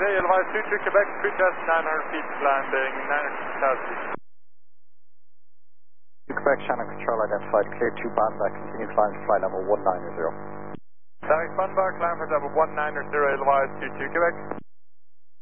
advise 22 Quebec, pretest 900 feet, landing 9,000 feet. Quebec, Shannon Control identified, clear to Banbach, continue climb to flight level 190. Banbach, climb for level 190, advise 22 Quebec.